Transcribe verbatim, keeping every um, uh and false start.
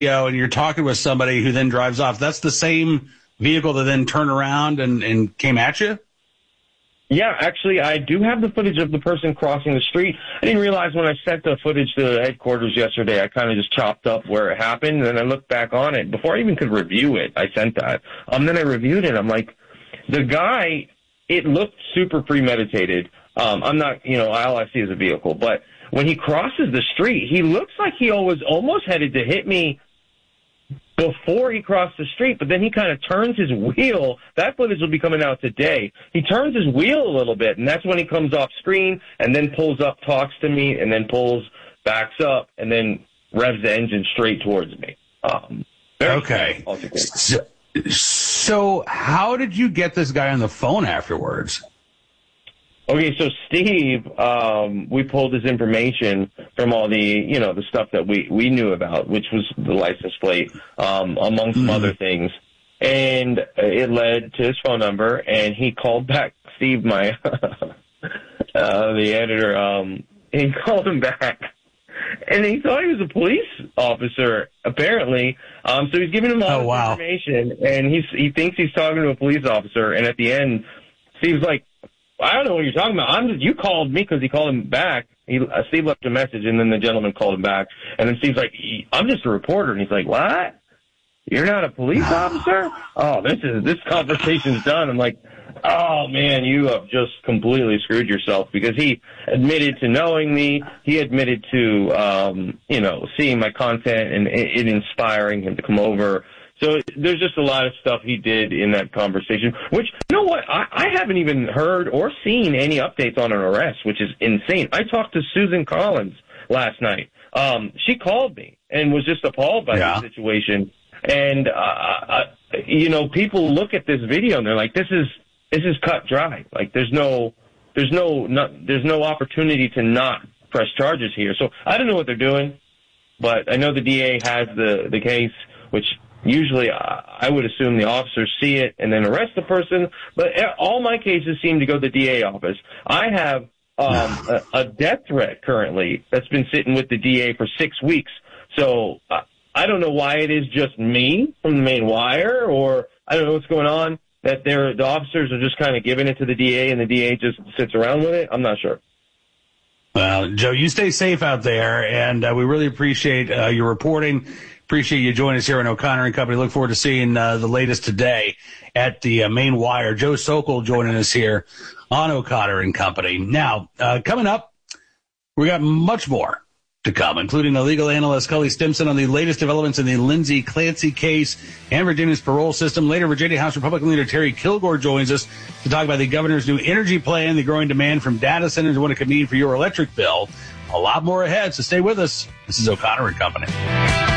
video and you're talking with somebody who then drives off, that's the same vehicle that then turned around and, and came at you? Yeah, actually, I do have the footage of the person crossing the street. I didn't realize when I sent the footage to headquarters yesterday, I kind of just chopped up where it happened, and then I looked back on it. Before I even could review it, I sent that. Um, then I reviewed it. I'm like, the guy, it looked super premeditated. Um, I'm not, you know, all I see is a vehicle. But when he crosses the street, he looks like he was almost headed to hit me before he crossed the street, but then he kind of turns his wheel. That footage will be coming out today. He turns his wheel a little bit, and that's when he comes off screen and then pulls up, talks to me, and then pulls, backs up, and then revs the engine straight towards me. Um, okay. So, so how did you get this guy on the phone afterwards? Okay, so Steve, um, we pulled his information from all the, you know, the stuff that we, we knew about, which was the license plate, um, among some mm-hmm. other things. And it led to his phone number, and he called back Steve, my, uh, the editor, um, he called him back. And he thought he was a police officer, apparently. Um, so he's giving him all oh, this wow. information, and he's, he thinks he's talking to a police officer. And at the end, Steve's like, I don't know what you're talking about. I'm just, you called me because he called him back. He, uh, Steve left a message, and then the gentleman called him back. And then Steve's like, I'm just a reporter. And he's like, what? You're not a police officer? Oh, this is this conversation's done. I'm like, oh, man, you have just completely screwed yourself, because he admitted to knowing me. He admitted to, um, you know, seeing my content and it, it inspiring him to come over. So there's just a lot of stuff he did in that conversation, which, you know what, I, I haven't even heard or seen any updates on an arrest, which is insane. I talked to Susan Collins last night. Um, she called me and was just appalled by yeah. the situation. And, uh, I, you know, people look at this video and they're like, this is this is cut dry. Like, there's no there's no, not, there's no opportunity to not press charges here. So I don't know what they're doing, but I know the D A has the, the case, which usually, I would assume the officers see it and then arrest the person. But all my cases seem to go to the D A office. I have um, a, a death threat currently that's been sitting with the D A for six weeks. So uh, I don't know why it is just me from the main wire, or I don't know what's going on, that they're, the officers are just kind of giving it to the D A and the D A just sits around with it. I'm not sure. Well, Joe, you stay safe out there, and uh, we really appreciate uh, your reporting. Appreciate you joining us here on O'Connor and Company. Look forward to seeing uh, the latest today at the uh, main wire. Joe Sokol joining us here on O'Connor and Company. Now, uh, coming up, we got much more to come, including the legal analyst Cully Stimson on the latest developments in the Lindsay Clancy case and Virginia's parole system. Later, Virginia House Republican leader Terry Kilgore joins us to talk about the governor's new energy plan, the growing demand from data centers, and what it could mean for your electric bill. A lot more ahead, so stay with us. This is O'Connor and Company.